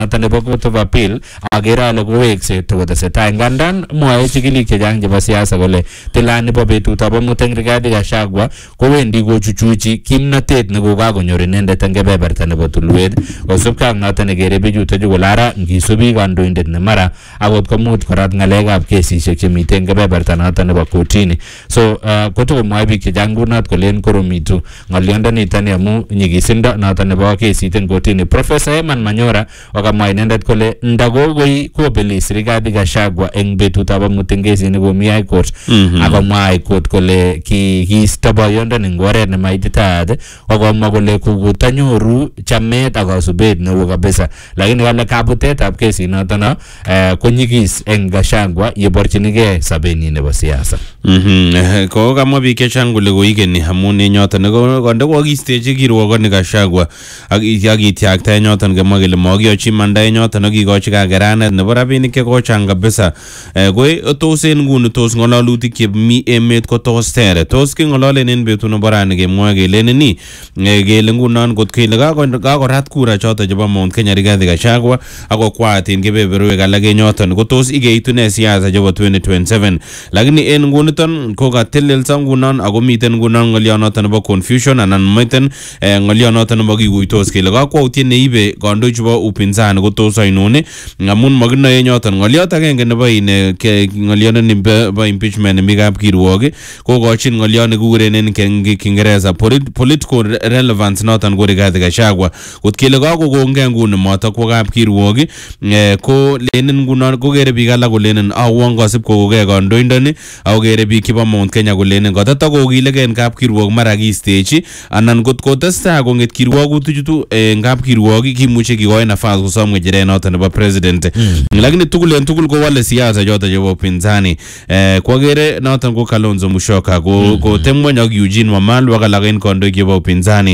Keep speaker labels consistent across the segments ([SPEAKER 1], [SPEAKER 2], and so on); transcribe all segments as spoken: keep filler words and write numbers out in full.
[SPEAKER 1] noton nebo Court of Appeal agere ale kowekse tokotesetai ngandan mwae chikilik chechang chebo siasa kole tilani bo betutab amut eng Rigathi Gachagua kowendi kochuchuchi kimnatet nekokakonyor inendet eng kebeberta nebo tulwet kosubkei ak noton nekere bichuto chu kole ara ngisubi kandoindet nemara akot komuch korat ngalekab kesisiek chemite eng kebeberta noton nebo kotini. So uh, kotokomwae biik chechang kunot kolen koromitu ngolyondonitoni amu nyigisindo noton nebo kesit eng kotini. Professor Eman Manyora wakamwa inendet kole ndakokoi kobelis Rigathi Gachagua eng betutab amut eng kesit nekomi High Court akomwa High Court kole kiisto boyondoni eng oret nemaititaat wakomwa kole kokotanyoru chamet ak kasubet neo kabisa lakini kale kabutetab kesit noton uh, konyigis eng Gachagua yeborchinigei sabenyi nebo siasa.
[SPEAKER 2] Mhm ko kamwa biik chechang kole koigeni amun enyoton konde kokistechi kirwokoni Gachagua ak yakitiakta enyoton kemwa kele makiyochi manda enyoton akikochi kakeranet nebo rabinik chekochang kabisa. Ko tos en nguni tos ng'alalutik chemi emet ko tos ter tos king'ololen en betut nebo rani kemwoe kele ni kele ngunon kot kele kakorat kura choton chebo Mount Kenya Rigathi Gachagua akokwaat en kebeberwek alak enyoton ko tos ikeitu ne siasa chebo twenty twenty-seven lakini en nguniton ko katelelso ngunon ako miten ngunon ng'olionoton nebo confusion anan miten ng'olionoton nebo kikuitos kele kakwautiet neibe kandoik chebo upinzani ko tos ainon amun makinoe enyoton ng'oliot agenge nebo in ng'oliondoni bo impeachment nemi kapkirwok kokochin ng'oliot nekikuren en Kiingereza political relevance noton ko Rigathi Gachagua kot kele kakokongei nguni matokwo kapkirwok ko lenen ngunon kokere biik alak kolenen awon kasib kokokei kandoindoni akokere biik chebo Mount Kenya kolenen katatakokilege en kapkirwok mara kiistechi anan kot kotestai kong'et kirwokutichutu en kapkirwok kimuche kikoi nafas kosom ng'echeret noton nebo president lakini tugul en tugul kowale siasa choton chebo upinzani kwakere noton ko Kalonzo Musyoka ko temwony ak Eugene Wamalwa ak alak en kandoik chebo upinzani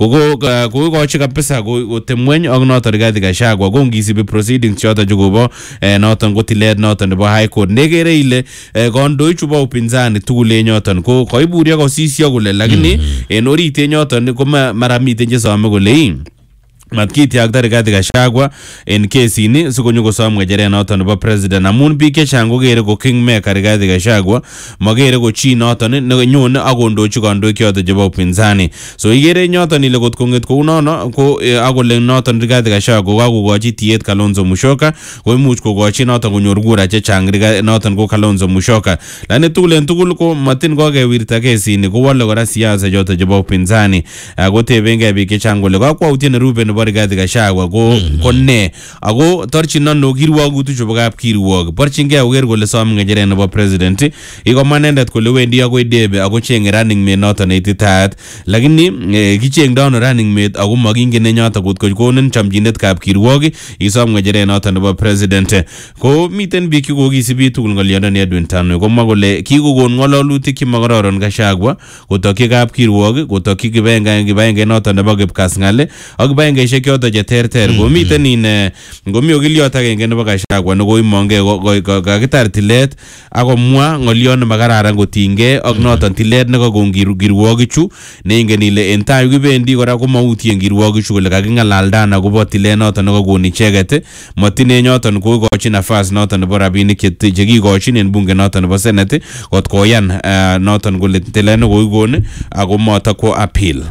[SPEAKER 2] kokochi kabisa kotemwony ak noton Rigathi Gachagua ko ngisibi proceedings choton chekobo noton ko tilet noton nebo High Court nekere ile kandoik chebo upinzani tugul en yoton ko koiburyo kosisyo kole lakini en orit en yoton ko mara miten chesome kole matkitiakta Rigathi Gachagua en kesini sikonyo kosom ng'echeret noton nebo president amun biik chechang kokere ko kingmaker Rigathi Gachagua makere ko chi noton nenyone akondochi kandoik choton chebo upinzani. So ikere nyoton ile kot kong'et kou nono ko akole noton Rigathi Gachagua kakokochi tiet Kalonzo Musyoka ko imuch kokochi noton konyor kura chechang noton ko Kalonzo Musyoka lakini tugul en tugul ko matin kokewirta kesini kowale kora siasa choton chebo upinzani ako tebengei biik chechang kole kakwautiet nerube nebo Rigathi Gachagua ko ko ne ako torchin ano kirwogutik chebo kapkirwok borchingei koker kole som ng'echeret nebo president ikomwa inendet kole wendi akoi debe ako cheng'e running mate noton neititaat lakini kicheng'dono running mate ako makingen enyoton kot kokonin chamchinet kapkirwok isom ng'echeret noton nebo president ko miten biik chekokisibi tugul ng'olyondoni Edwin Tanui komwa kole kikokon ng'alalutik chemakororon Gachagua kotokyi kapkirwok kotokyi kibagenge noton nebo Kipkasng'al ak kibagenge choto che terter komiten in ngomi okiliot agenge nebo Gachagua nekoimongei kakitar tilet akomwa ng'oliot nemakararan kotinygei ak noton tilet nekakon kirwokichu neingen ile en tai kibendi kora komautien kirwokichu kole kaking'alaldan akobo tilet noton nekakon icheket matine nyoton kokochi nafas noton nebo rabinik chekikochin en bunge noton nebo Senate kot koyan noton kole tilet nekokikon ako matakwo appeal.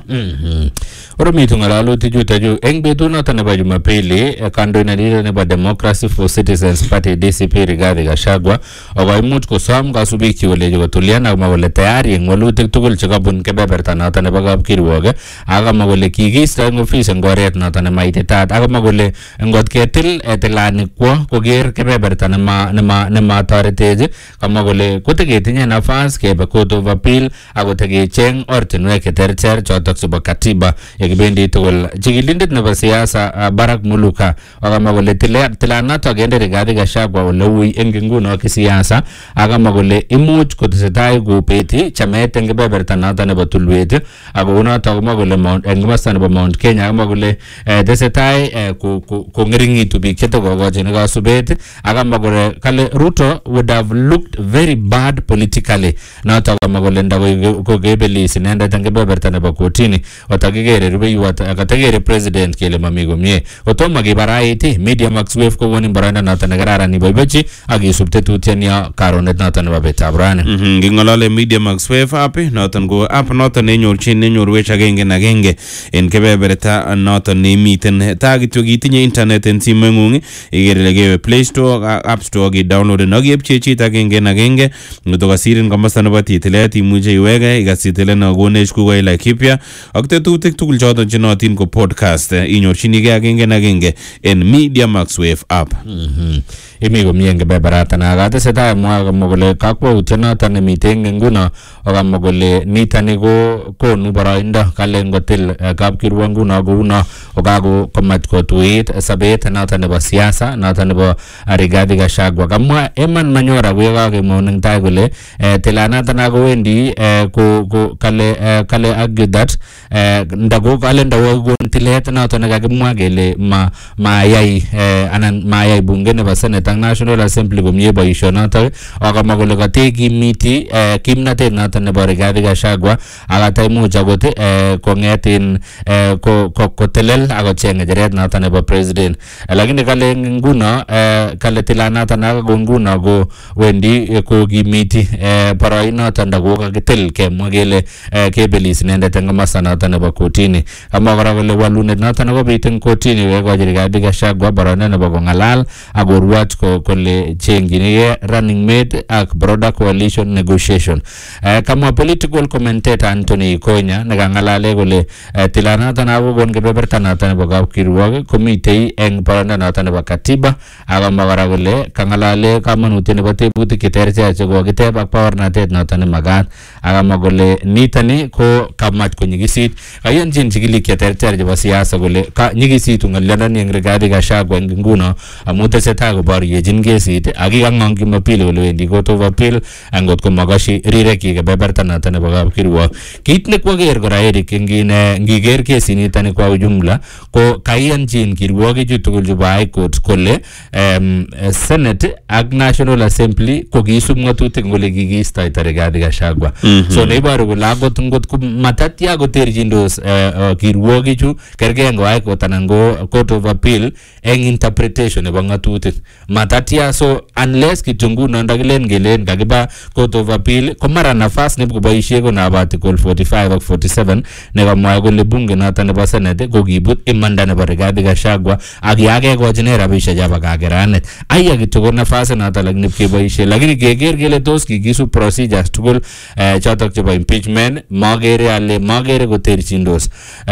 [SPEAKER 1] Oromitu ng'alalutik chuto eng betut noton nebo Jumapili kandoindet nebo Democracy for Citizens Party D C P Rigathi Gachagua akoimuch kosom kasubik chi kole kotulian akomwa kole tayari eng walutik tugul chekabun kebeberta noton nebo kapkirwok akamwa kole kikiisto eng ofis eng oret noton nemaititaat akamwa kole ngot ketil tilani kwo koker kebeberta nema nema nematoretech kamwa kole koteketinye nafas kebe Court of Appeal akotekecheng ortinwek cheterter chotok chebo katiba yekibendi tugul. Chikilindet nebo siasa Barack Muluka akamwa kole tilanotok kende Rigathi Gachagua ole ui eng nguno kisiasa akamwa kole imuch kotesetai kopeti chamet eng kebeberta noton nebo tulwet ako unotok akamwa kole eng komosta nebo Mount Kenya akamwa kole tesetai kong'ering'itu biik chetakokochin kasubet akamwa kole kale Ruto would have looked very bad politically notok akamwa kole ndakokebelis inendet eng kebeberta nebo kotini otakikere rubeiwot akatakere president president kele mami komie kotomo kibarait Media Max Wave ko woni baranda noton nekararan iboibochi ak isub tetutiet ya karonet noton nebo betab rani.
[SPEAKER 2] Mhm ngingolole Media Max Wave app noton ko app noton nenyorchin nenyorwech agenge na agenge en kebeberta noton nemiten ta kityo kitinye internet en simoingung iger ile kewe Play Store App Store ki download no kepchechit agenge na agenge ngotokasirin komosta nebo titilet imuche iwege ikasitilen no gonech ku ile kipya ak tetutik tugul choton chenotin ko podcast inyorchinige agenge na agenge en Media Max Wave app.
[SPEAKER 1] Mhm imi komie ngebeberata na gateseta mwa komogole kakwautyo noton nemiten nguno okamogole nitani ko konu boroindo kale ngotil kapkirwa nguno kuno okago komat kotuit sabet noton nebo siasa noton nebo Rigathi Gachagua kamwa Eman Manyora kuyakakemwa ning tai kole tilanata na kowendi ko kale kale argue that ndago kale ndawo kon tilet noton nekakimwa kele ma mayai anan mayai bunge nebo Senate National Assembly komie boisionoto akamwa kole kateki miti kimnatet noton nebo Rigathi Gachagua akata imuch akot kongetin kotelel akocheng ngecheret noton nebo president lakini kale nguno kale tilanata ako nguno ko wendi ko kimiti boroinoto ndako kakitil kemwa kele kebelis inendet eng komasta noton nebo kotini amwa kora kole walunet noton nebo bitin kotini wekochi Rigathi Gachagua boroindo nebo kongalal akorwat kole chenginige running mate ak broader coalition negotiation kama political commentator Anthony Konya nekangalale kole tilanata nako kon kebeberta noton nebo kapkirwok komitei eng boroindo noton nebo katiba akamwa kora kole kangalale kamanutiet nebo tebutik cheterter chekokiteb ak baornatet noton nemagat akamwa kole nitani ko kamach konyigisit kayanjin chikilik cheterter chebo siasa kole nyigisitu ng'olyondoni eng Rigathi Gachagua eng nguno amu tesetai koboryechin kesit akikang'ong Jumapili kole wendi court of appeal angot komakoshi rirekyik kebeberta noton nebo kapkirwok kit nekwaker kora Eric ngiker kesinitani kwa ujumla ko kaiyanchin kirwokichu tugul chebo High Court kole Senate ak National Assembly ko kiisub ng'atutik kole kikiistoita Rigathi Gachagua so neiboru kole akot ngot matatya koterchindos kirwokichu kergei ngo High Court anan ko Court of Appeal eng interpretation nebo ng'atutik matatya so unless kityo nguno ndakilen kelen kakiba Court of Appeal ko mara nafas nebkoboisie ko nabo Article forty-five ak forty-seven nekamwae kole bunge noton nebo Senate ko kibut imanda nebo Rigathi Gachagua ak yakekochine rabisiek chebo kakeranet aya kityo ko nafas noton lakini keboisie lakini keker kele tos kikisub procedures tugul chotok chebo impeachment magere ale magere koterchindos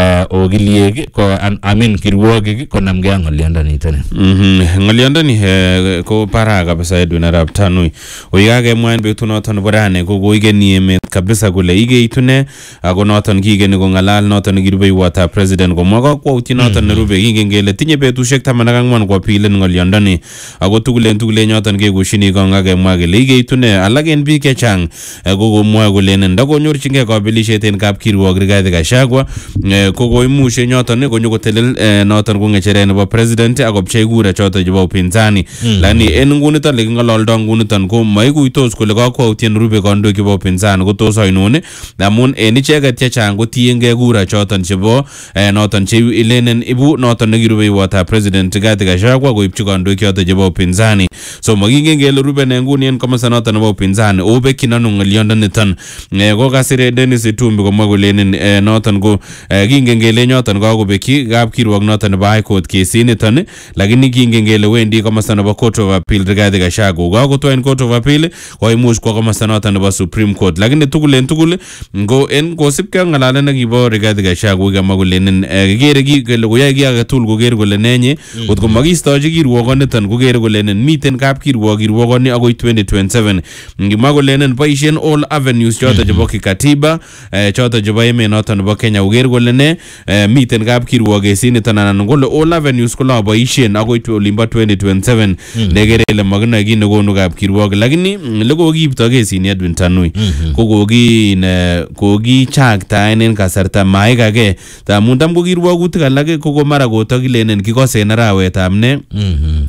[SPEAKER 1] ogiliek ko amin kirwogik konamgei ak ng'olyondonitoni.
[SPEAKER 2] Mhm ng'olyondoni ko para kabisa Edwin Arap Tanui oyakemwa en betut noton nebo rani ko koigeni emet kabisa kole igeitune ako noton kigeni kongalal noton nekirubeiwotab president komwa kakwautiet noton nerube kingen kele tinye betusiek taman ak ang'wan kwa pilen ng'olyondoni ako tugulen tugulen yoton kekushini kong akemwa kele igeitune alak en biik chechang ko komwa kole ndakonyorchingei kabelisiet en kapkirwok Rigathi Gachagua ko koimuche yoton konyokotelel noton ko ng'echeret nebo president akopchei kura choton chebo upinzani lakini en nguniton leking'ololdo nguniton ko maikuitos kole kakwautiet nerube kandoik chebo upinzani ko tos ainon amun en icheket chechang kotiengei kura choton chebo noton che ilenen ibu noton nekirubeiwotab president Rigathi Gachagua koipchi kandoik choton chebo upinzani so makingen kele ruben en nguni en komosta noton nebo upinzani obekyin ano ng'olyondoniton ko kasire Dennis Itumbi komwa kolenen noton ko kingen kele nyoton kakobekyi kapkirwok noton nebo High Court kesiniton lakini kingen kele wendi komosta nebo Court of Appeal Rigathi Gachagua kakotwa en Court of Appeal koimuch kwa komosta noton nebo Supreme Court lakini tugul en tugul ngo en kosipkei ak ng'alalet nekibo Rigathi Gachagua kamwa kolenen kikere kele koyoe kiy age tugul koker kole nenye kot komakiistochi kirwokoniton kokere kolenen miten kapkirwok kirwokoni akoi twenty twenty-seven ngimwa kolenen boisien all avenues choton chebo kikatiba choton chebo emet noton nebo Kenya koker kole ne miten kapkirwok kesiniton anan kole all avenues kola boisien akoi olimbo twenty twenty-seven nekere ile makinoe kit nekonu kapkirwok lakini lekokiipto kesini Edwin Tanui ko kokin kokichaktaen en kasarta maikake amun tam ko kirwokutik alak ko mara kotokilenen kikosen arawetab ne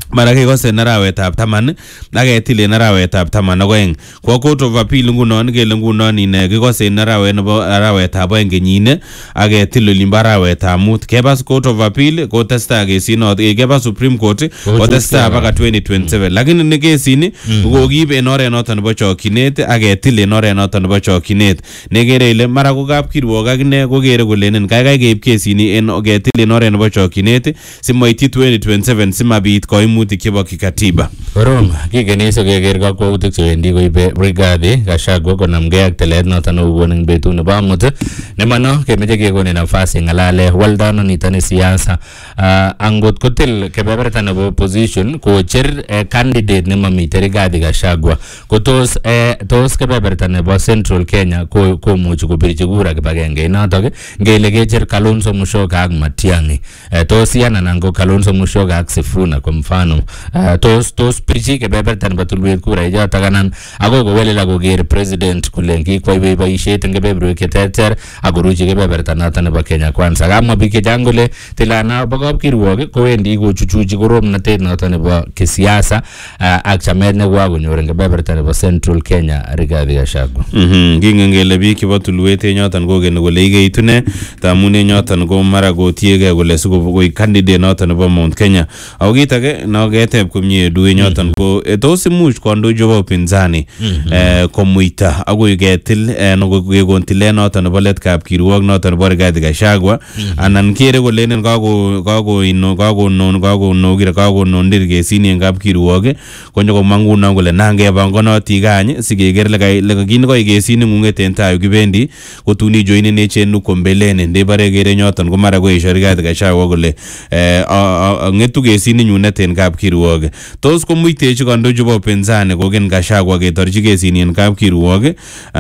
[SPEAKER 2] mara kekose narawetab taman aketil en arawetab taman ak oeng kwa court of appeal ngunon kele ngunon ine kikose en arawet nebo arawetab oeng kenyine aketil olimbo arawetab mut keba court of appeal kotestai kesinot keba Supreme Court kotestai baka twenty twenty-seven lakini ni kesini kokiib en oret noton nebo chokchinet aketil en oret noton nebo chokchinet nekere ile mara ko kapkirwok akine kokere kolenen kaikai keib kesini en ketil en oret nebo chokchinet simoityi twenty twenty-seven simabit koimutik chebo kikatiba.
[SPEAKER 1] Korom kikeniso keker kakwautik chewendi koibe Rigathi Gachagua konamgei ak tilet noton nekokon eng betut nebo amut nemano kemeche kekonin nafasi ng'alale waldano nitoni siasa angot kotil kebeberta nebo opposition kocher candidate nemamite Rigathi Gachagua kotos tos kebeberta nebo Central Kenya komuchi kopirchi kura kibagenge notok ngele kecher Kalonzo Musyoka ak Matiang'i tos yan anan ko Kalonzo Musyoka ak Sifuna kwa mfano tos tos pirchi kebeberta nebo tulwet kura ichotok anan ako kowelela koker president kole kikwai boisiet eng kebeberwek cheterter akoruchi kebeberta noton nebo Kenya Kwanza. Kamwa biik chechang kole tilana bo kapkirwok kowendi kochuchuchi koromnatet noton nebo kisiasa ak chamet nekwakonyor eng kebeberta nebo Central Kenya Rigathi Gachagua.
[SPEAKER 2] Mhm kingen kele biik chebo tulwet enyoton kokeni kole ikeitune tamun enyoton ko mara kotiege kole sikokoi candidate noton nebo Mount Kenya. Ako kit age noketeb komie duwe nyoton ko tos imuch kondo chebo upinzani eh komuita akoi ketil nokekon tilet noton nebo let kapkirwok noton nebo Rigathi Gachagua anan kere kolenen kako kako ino kako non kako no kira kako nondir kesini eng kapkirwok konyo komanguno kole nange bangonoti kany sikeker le kin ko kesini ngunget en tayo kibendi kotuni joine nechenu kombelene ndebare kere nyoton ko mara ko esho Rigathi Gachagua kole eh ngetu kesini nyunet en kapkirwok tos komuitechi kondo chebo upinzani kogen Gachagua ketorchi kesini en kapkirwok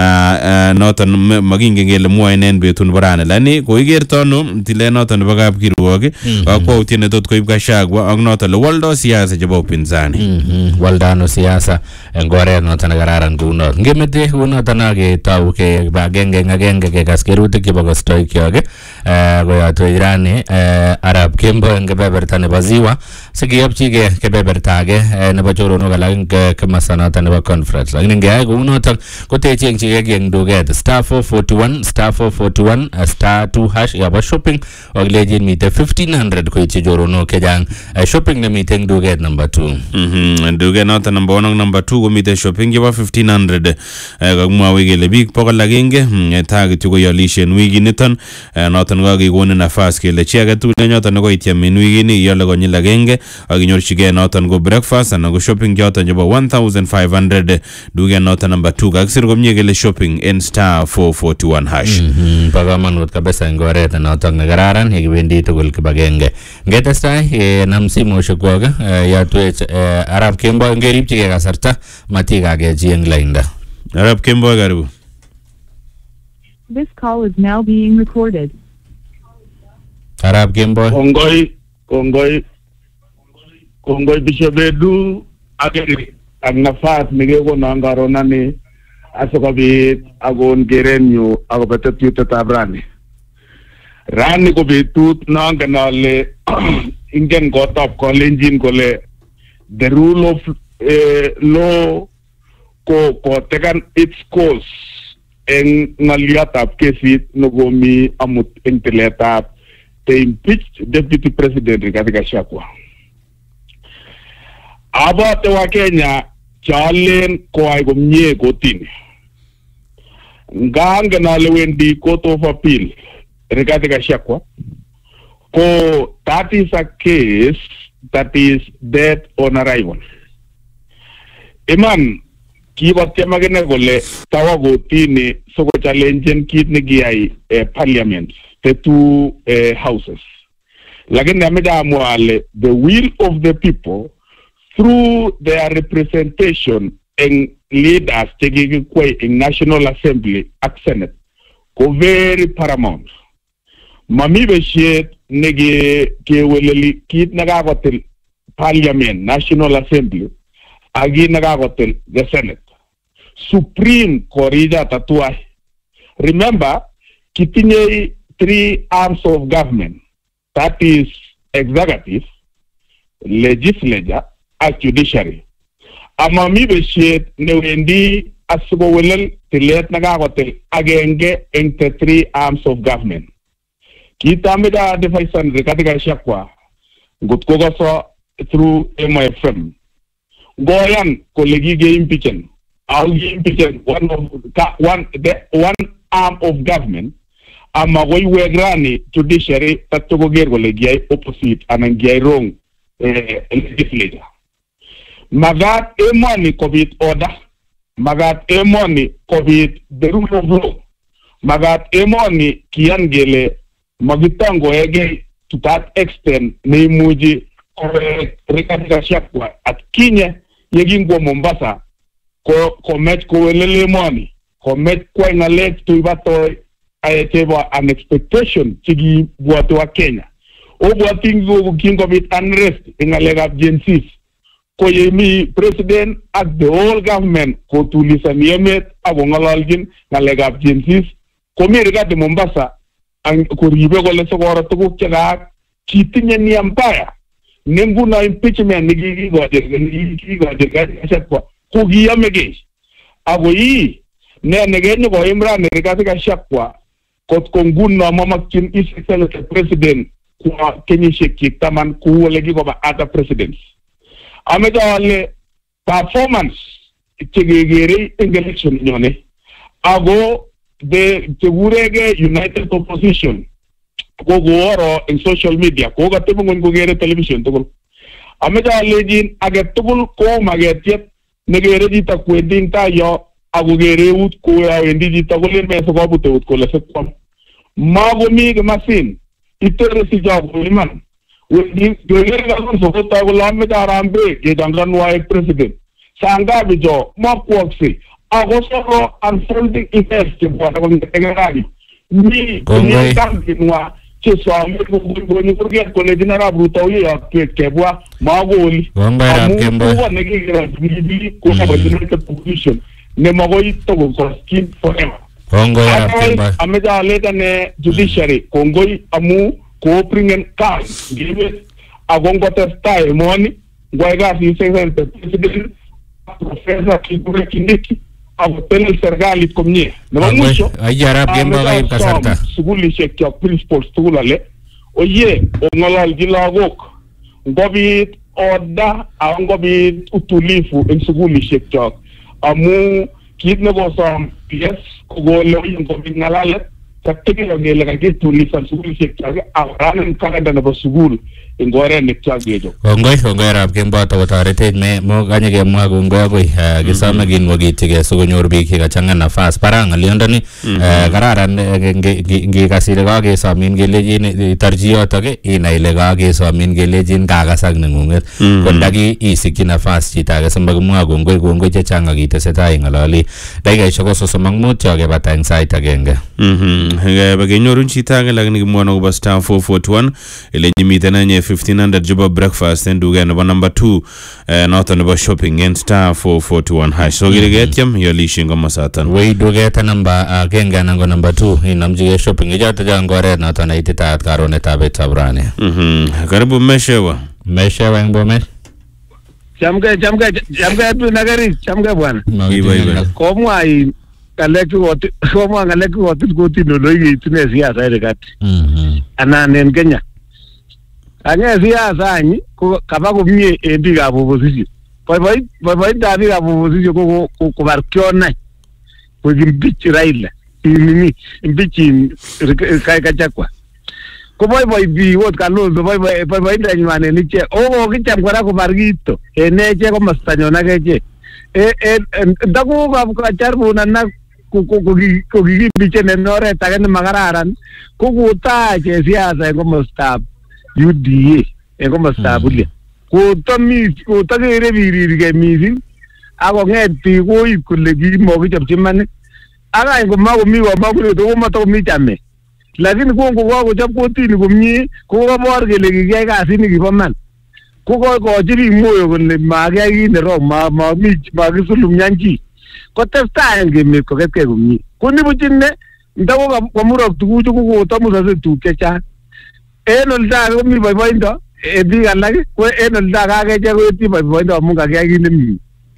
[SPEAKER 2] noton makingen kele mwoe en betun borane lani koikerto no tilet noton nebo kapkirwok akwautiet netot koib Gachagua ak noton le waldo siasa chebo upinzani
[SPEAKER 1] waldano siasa eng oret noton nekararan kuunot ngemete kuunoton aketau ke bagenge ngagenge kekas kerutik chebo kostoikyok koyoto irani Arap Kemboi eng kebeberta nebo Ziwa sikiyopchige kebeberta age nebo choronok alak eng komasta noton nebo conference lakini ngeyai kuunoton kotechengchigei eng duket star four forty-one star four forty-one star two hash yabo shopping oglejin mite fifteen hundred koityi choronok chechang shopping nemite eng duket number two
[SPEAKER 2] mhm duket noton number one ak number two komite shopping chebo fifteen hundred kakimwawi kele biik bokol agenge taa kityo koyolishen wikiniton noton kakikonin nafas kele chi age tugul nyoton nekoityem en wikini iyole konyil agenge ak inyorchigei noton ko breakfast anan ko shopping choton chebo one thousand five hundred duket noton number two kakisir komie kele shopping en star four forty-one hash
[SPEAKER 1] bo kamanut kabisa eng oret noton nekararan yekibendi tugul kibagenge ngetestai nam simoshekwok yatwech Arap Kemboi ngeripchigei kasarta matikakechi eng lainda.
[SPEAKER 2] Arap Kemboi karibu.
[SPEAKER 3] This call is now being recorded.
[SPEAKER 1] Arap Kemboi.
[SPEAKER 4] Kongoi, kongoi, kongoi bishobedu ageri ak nafas nekekonon karon ane asikobit akon kerenyu akobo tetutietab rani. Rani ko betut nongen ale ingen kotab kolenjin kole the rule of uh, law ko kotekan its course eng ng'aliotab kesit nekomi amut eng tiletab the impeached deputy president Rigathi Gachagua. Abote wa Kenya chalen koai komie kotini. Ngangen ale wendi court of appeal Rigathi Gachagua ko that is a case that is dead on arrival. Iman kibotyem akine kole tawa kotini soko challengen kit nekiyai eh, parliament the two uh, houses. Lakini ameja amwa ale the will of the people through their representation in leaders chekikikwai in National Assembly ak Senate ko very paramount. Mami beshet nege keweleli kit nakakotil Parliament, National Assembly ak kit nakakotil the Senate. Supreme korija tatuai. Remember, kitinye three arms of government. That is executive, legislature, ak judiciary ama mi beshet newendi asikowelel tilet nakakotil agenge eng the three arms of government. Kitamida defaisan Rigathi Gachagua ngot ko kaso through M F M goyan kolegi ge impeachment au impeachment one of one the one arm of government ama goy wegrani judiciary tatugo ger kolegi opposite anangi wrong eh, legislature magat emoni kobit order magat emoni kobit the rule of law magat emoni kian gele magitango ege to that extent neimuji Rigathi Gachagua at kinye yegingwa Mombasa ko komet ko welele money komet kwa ngalek to ibato ayeteba an expectation chigi buato wa Kenya o buatingo kingo bit unrest ingalega agencies ko yemi president at the whole government ko tulisa niemet abongalalgin ngalega agencies ko mi Rigathi Mombasa ang kuribe ko le sokora to kega kitinye ni empire nengu na impeachment nigi goje nigi goje Gachagua kugia mege ago yi ne nege ko Imran Rigathi Gachagua kot kongun na mama kin is excellent president kwa Kenya sheki taman ku legi ko ba other presidents ameja wale performance tegegere election nyone ago the tegurege united opposition ko goro in social media ko ga tebungon ko gere television to ameja legin age tugul ko magetiet negere dita kwendin ta yo agugere ut ko ya wendi dita ko len me so ko bute ut ko le sekom mago mi ga masin itere si job liman wendi gere ga so ko ta ko lamme darambe ke dangan wa president sanga bijo mo kwokse ago so unfolding events ke bo ta ko ngari ni ni kambinwa che so ame ko ko ni ko get ko le dinara bruto ye ya ke kebwa magoli
[SPEAKER 1] Wangba kemba
[SPEAKER 4] ko ne ke gra bi ko ka dinara position ne mago ito ko skin forever
[SPEAKER 1] Kongo ya kemba
[SPEAKER 4] ameja leta ne judiciary kongoi amu ko pringen ka give agongo testai moni goiga si se president professor kibure kiniki avotele sergali komnie no mucho
[SPEAKER 1] ayara kemba ga kasarta
[SPEAKER 4] suguli shekya principles tulale oye ongolal gilagok ngobit oda angobit utulifu en suguli shekya amu kit nego sam yes ko lo ngobit ngalale takike ngele ga gitu lisan suguli shekya awran kanada na sugul ingore ne tsagejo
[SPEAKER 1] Kongo kongo rap kemba to tarete me mo ganye ge mwa gongo go gisama gin wogiti ge so nyor bi ki ga changa nafas parang liondani gararan ge kasire ga ge samin ge lejin tarjiyo to ge ina ile ga ge samin ge lejin ga ga sag ngunget kondagi isiki nafas chita ga sambag mwa gongo gongo che changa gi te seta ingalali dai ga shoko so samang mo choge batang sai tagenge
[SPEAKER 2] mhm ge ba ge nyorun chita ga lagni mo no ba star four four one ile jimitana nye fifteen hundred juba breakfast and do again number two uh, not on about shopping and star four four one hash so get get yam yo lishingo masatan
[SPEAKER 1] we do get a number genga nango number two inamjige shopping ijata jangore not on itita karone tabe tabrane
[SPEAKER 2] mhm karibu meshewa
[SPEAKER 1] meshewa ngbo me
[SPEAKER 5] chamga chamga chamga tu nagari chamga bwana
[SPEAKER 2] iba iba
[SPEAKER 5] komwa i kaleki wot komwa kaleki wot goti no loyi tune siasa ile kati
[SPEAKER 1] mhm
[SPEAKER 5] ananen Kenya anya siasa anyi ko kaba ko mie ebi ga opposition boy boy boy boy da bi ga opposition ko ko ko barkiona ko gimbichi Raila ni imbichi kai Gachagua ko boy boy bi wot Kalonzo boy boy boy boy da nyane ni che o ko kicham kora ko bargito ene che ko mastanyo na ke che e e dago ko ka charbu na na ko ko ko ko gimbichi ne nore ta ne magararan ko ko ta che siasa ko mastab U D A e como stabulia ko tomi ko tagere biriri ge misi ako ngeti ko ikule gi mo gi chapchimane aga ngo mago mi wa mago to ma to mi chame lakini ko ngo ko chap ko tini ko mi ko ko bor ge le gi ga sini gi paman ko ko ko jiri moyo ko le ma ga gi ne ro ma ma mi ma gi sulum nyanji ko testa nge me ko ke ko mi ko ni butinne ndawo ko muro tugu tugu ko to mu sa tu ke cha eno nda ko mi boy boy ndo e biik alak ko en oldo kakeche koityi boiboindo amun kakiyai kit nemie.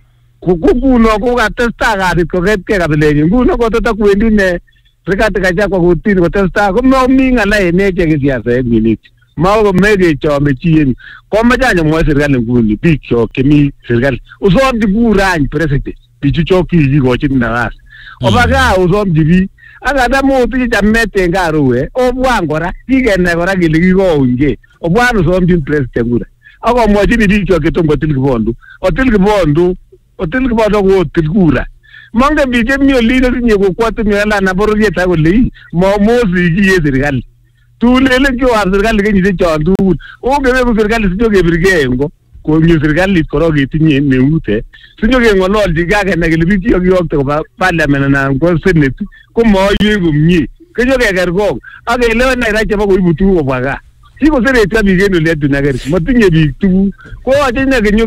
[SPEAKER 5] Nguno ko katestai kasit koketkei kabilenyin. Nguno kototakwendi ne Rigathi Gachagua kotini kotestai komomi ng'ala en echek kisiasa en minit. Mako mekechome chi en komoche any amwochi serikali nguni biikchok chemi serikali osomchi kura any president bichuchok kikikochin nafas. Oba gaa osomchi biik ak anda motinye chamet en gaa ruwe obwan kora kikenai kora kele kikounkei obwan osomchin president kura ak omwochini biikchok chetom kotil kibondu otil kibondu otil kibondu kotil kura. Mongen biik chemi olin otinye kokwotinwek alak na bororiet ak kole ii momosiki en serikali. Tulele kyoab serikali kenyisiek chon tugul. Ongebeku serikali sinyokebirgei en ko konyo serikalit korok ketinye neut eh. Sinyokeng'ololchi kakenai kele biik chekokiyokte koba parliament anan ko senate komoyoe komie. Kenyokeker kong ak kelewen rai chebo koibu tuguk kobwa gaa. Kikoseretyo biik en oletun aker motinye biik tuguk. Koyoche ine kenyo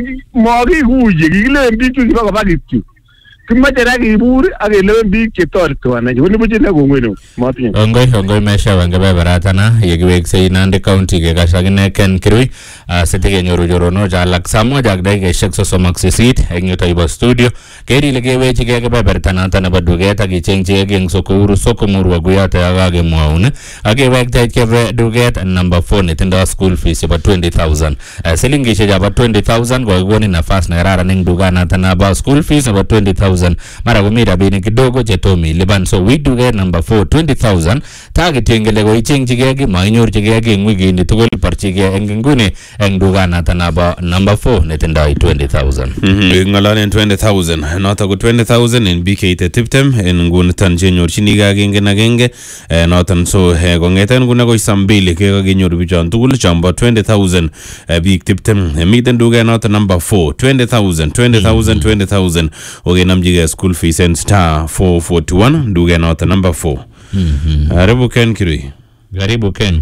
[SPEAKER 5] mokikuye kikilewen biik chu kiba koba kityo. Kimache ra kibur ak kelewen biik chetoreti wananchi. Konibuch ine kongoi neo motinye.
[SPEAKER 1] Ongoi ongoi mesha wangebeberatana yekiweksei Nandi County kekash akine Ken Kirui sitikenyoru choronok alak saa moja ak dakikaishek sosom ak sisit eng yuto ibo studio. Ker ile kewechigei kebeberta noto nebo duket ak ichengchigei eng soko Uhuru soko Murwa Guyote akakemwaun ak kewekteit kebe duket number four netindoi school fees chebo twenty thousand. Silingishek chebo twenty thousand kokikonin nafas nekararan eng dukanoto nebo school fees nebo twenty thousand. Mara komi rabinik kidogo chetomi liban so we duket number four twenty thousand target ngele ko ichengchigei ki mainyorchigei ki eng wikini tugul parchigei eng nguni eng dukanoto nebo number four netindoi twenty thousand.
[SPEAKER 2] Mhm ngalolen twenty thousand noto ko twenty thousand en B K tiptem en ngunitan chenyorchini agenge agenge noton so kongeten ngune ko sambili ke kakenyor bichon tugul chambo twenty thousand biik tiptem miten duket noto number four twenty thousand twenty thousand twenty thousand ogenam jige school fees and star four forty-one duket noto number four.
[SPEAKER 1] Mhm.
[SPEAKER 2] Karibu Ken Kirui.
[SPEAKER 1] Karibu Ken.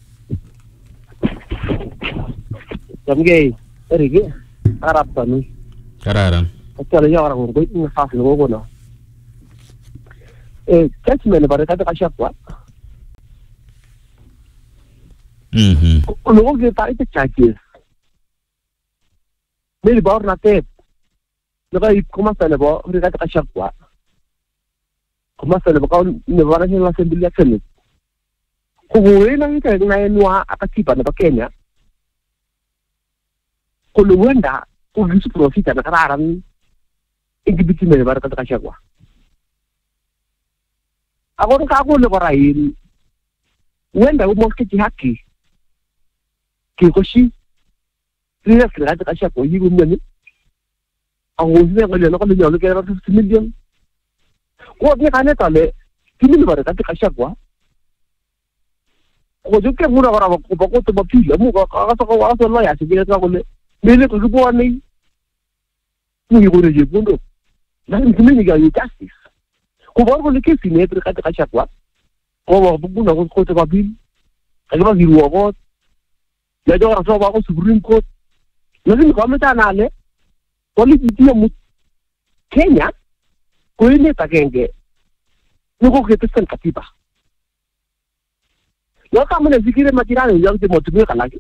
[SPEAKER 6] Jamgei, erige, arap tani.
[SPEAKER 1] Kararan.
[SPEAKER 6] Akala ya orang ngoi ni khas ni gogo na. Eh, judgment bare Rigathi Gachagua.
[SPEAKER 1] Mhm.
[SPEAKER 6] Ono ge ta ite charges. Meli baur na te. Naga ip kuma sa lebo Rigathi Gachagua. Kuma sa lebo ka ni bara ni la assembly action. Kuwe na ite na enwa akatipa na Kenya. Kuluwenda kugisu profita na kararan ingibiti mele bara Rigathi Gachagua. Akon ka ko le barain. Wenda umoske ki haki. Ki koshi. Rigathi Gachagua yigu nyani. Ako zile ngale na ko le nyalo ke fifty million. Ko ni kane tale kini bara Rigathi Gachagua. Ko juke mura bara ko ko to bapila mu ka ka ko wa so la ya sibile ka ko le mele ko ko ni ni ko re bundo na ni ni ga justice ko ba ko le ke sine Rigathi Gachagua ko ba bu na ko ko to babil ka ba giru ko ya jo ra so ba ko Supreme Court lazima ko meta na le politiki mu Kenya ko ile takenge ni ko ke tsan katiba yo kama na zikire majirani yangu motumie kalaki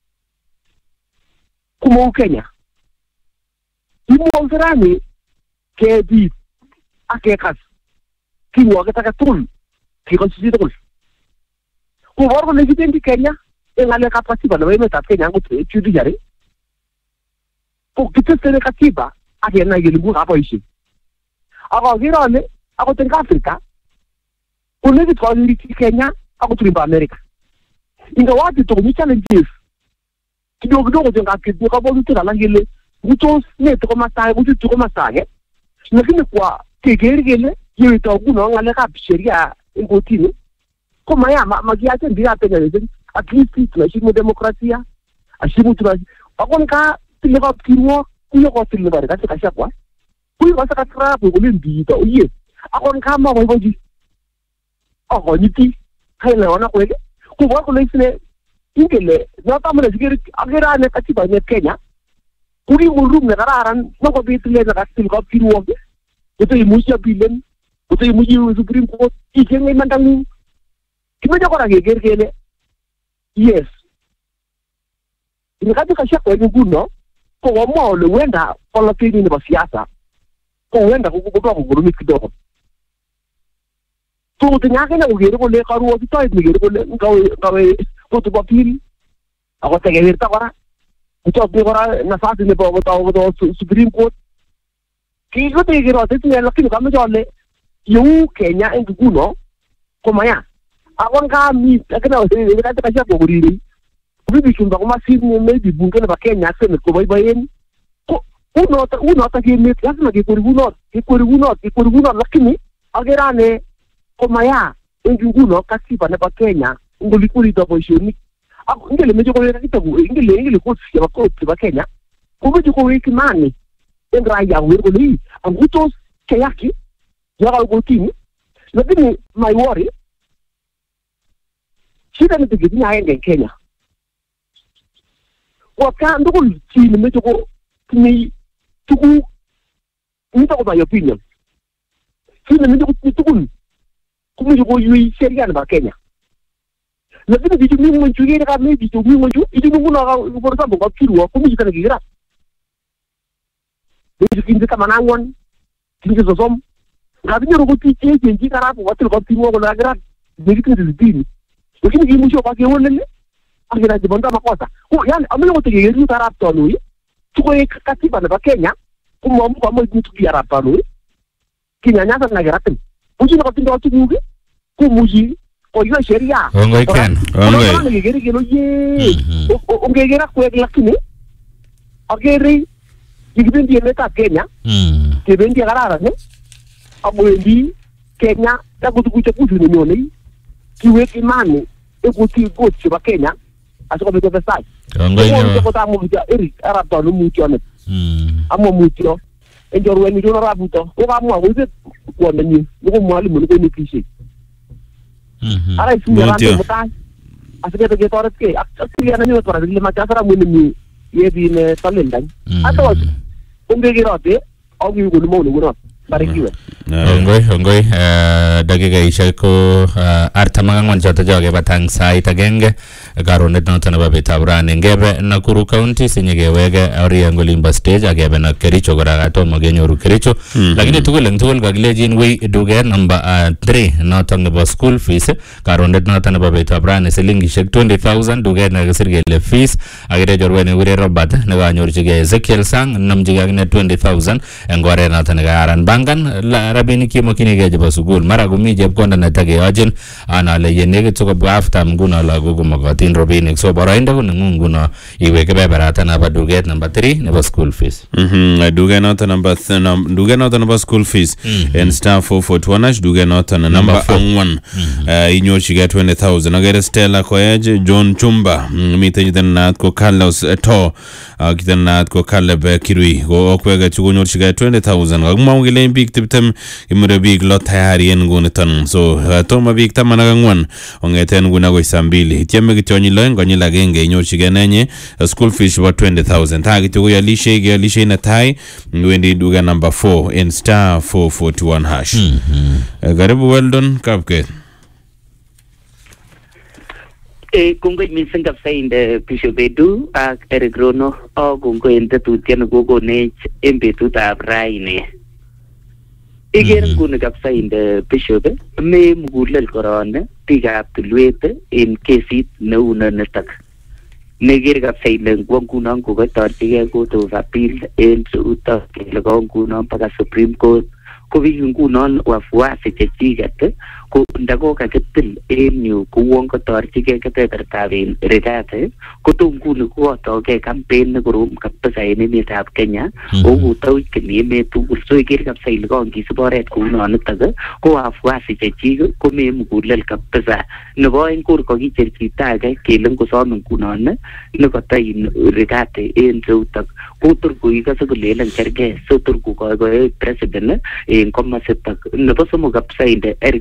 [SPEAKER 6] kuma Kenya imo mferani ke di ake kas kinyo ke takatul ki constitution ko ko borgo le gitendi Kenya en ale kapasiba no eme tap Kenya ngutu chudi jare ko kitese katiba ake na yelibu hapo ishi ako girone ako tenka Afrika unezi kwa ndi Kenya ako tulimba America inga watu to ni challenges kidogo kidogo jenga kidogo kwa bodu tena langile utos ne to kama sai utos to kama sai lakini kwa kegerigele yeye to kuno ngale ka sheria ngotini kama ya magiache ndia penya hizi at least tunashimu demokrasia ashimu tuna akonka tileka kiwo kuyo kwa tileka Rigathi Gachagua kuyo kwa saka trap kulimbi to uye akonka ma kwa boji akonyiti kaile wana kwele kuwa ko lesine ingele na tamana zikiri agera ne katiba ne Kenya kuri murum ne kararan nako bitle na katil ko kiruo ito imusya bilen ito imuji Supreme Court ikenge mandangu kimeja ko rage gergele yes Rigathi Gachagua nguno ko wamwa ole wenda politiki ni siasa ko wenda kukutoa kugurumit kidogo tu tinyake na ugere kole karuo kitoit nigere kole ngawe ngawe kutuba pili ako tegewerta kora kuchop ni kora nafasi ni bogo tawo do Supreme Court kiko tegero tetinye lakini kama jole yu Kenya nguno komaya ako ngami akina wese Rigathi Gachagua kuriri bibi chumba kuma sini maybe bunge na Kenya sema ko boyboyen ko uno uno ta kimi lazima kikuri uno kikuri uno kikuri uno lakini agerane komaya nguno kasiba na Kenya ngoli kuri do boyshoni ngele meje ko reka kitabu ngele ngele ko siya ko ba Kenya ko meje ko wiki mani engra ya wiro li angutos kayaki ya ko tini lakini my worry shida ni tigiti na ende Kenya waka ndukul chini meje ko ni tuku nita ko ba opinion chini meje ko tukul kumeje ko yui sheria na Kenya lakini bitu mimi mwenjugere kama hivi bitu mimi mwenju ili mungu na for example kwa kirwa kumiji kana kigira bitu kinzi kama nangon kinzi zosom ngabi nyoro ko tiche kinzi karapo watu ko timo ko nagira bitu kinzi dini lakini kimu sho kwa kiwolele akira jibonda makosa ko yani amelo ko tegere ni karapo tonu tuko katiba na Kenya kumombo kwa mwe bitu ya rapano kinyanyasa na geratin uji na kotindo tuguge kumuji oyo sheria
[SPEAKER 1] Ongoi Ken
[SPEAKER 2] Ongoi
[SPEAKER 6] ngegere kelo ye ongegera kwek lakini agere yigibendi emeta Kenya
[SPEAKER 1] mm
[SPEAKER 6] kebendi karara ne abwendi Kenya takutukuche kuju nyone kiwek imani ekuti gochi ba Kenya asiko beto besai
[SPEAKER 1] Ongoi
[SPEAKER 6] ne ko ta mo vita eri arabto no mutio ne
[SPEAKER 1] mm
[SPEAKER 6] amo mutio enjorwe ni jona rabuto ko ga mo wite ko ndani ko mwalimu ni ko ni kishi
[SPEAKER 1] mhm
[SPEAKER 6] ara isu ya rante mutai asike to getore ke akti ya nani otora dile ma chasara mwini ni yebi ne talendani ato umbegirote au yugo ni mo ni gono barikiwe
[SPEAKER 1] Ongoi ongoi dakika ishak ko artama ngwan jota joge batang sait agenge karonet noto na babeta brane ngebe Nakuru County sinyege wege ori angolimba stage agebe na Kericho gora to magenyoru Kericho lakini tugul eng tugul kaglejin we duge number three noto nebo school fees karonet noto na babeta brane silingi shek twenty thousand duge na sirgele fees agere jorwe ne ure Robert ne ganyorchige Ezekiel Sang namjige agne twenty thousand engore noto ne garan bangan la rabini kimokini ge jeba sugul mara gumi jeb konda na tage ajin ana le yenege tuko bafta mguna la gugu magatin robini so barainda ko ngunguna iweke beberata na baduget number three nebo school fees
[SPEAKER 2] mhm duge not number duge not number school fees and staff four four two ash duge not number one inyo chiga twenty thousand agere Stella Koyeje John Chumba mite jitanat ko Carlos to kitanat ko Caleb Kirui go okwega chugonyo chiga twenty thousand ngmawngile big tiptem imure big lot tayari en gunitan so toma big tamana ngwan ongeten guna go sambili tieme gitonyi len gonyi lagenge inyo chiga nenye school fees wa twenty thousand tagi to ya lishe ya lishe na tai wendi duga number four in star four four two one hash karibu well done kapke
[SPEAKER 7] e kungoi misinga fainde pishobedu ak erigrono o kungoi ente tutien gogo ne embetu ta braine iger ngune kapsa inde pishobe me mugulel korone tigap tulwete en kesit neuna netak neger kapsa inde ngwangunan ko gatortige ko to appeal en uta le gongunan mpaka Supreme Court ko bingunan wafuasi chechigat ko ndako kaketil en yu ko won ko tortige ketebertaben regate ko tunguni ko toke campaign ne korom kapsa en emetab Kenya o uto kini emetu so iger kapsa ile gongi siboret ko unon taga ko wafuasi chechig ko me mugulel kapsa nebo en kur ko kicherchitage kelen ko som ngunon ne ko tay regate en utak ko tur ko ikase ko lelen kerge so tur ko ko president en komasetak nebo somo kapsa inde Eric Rono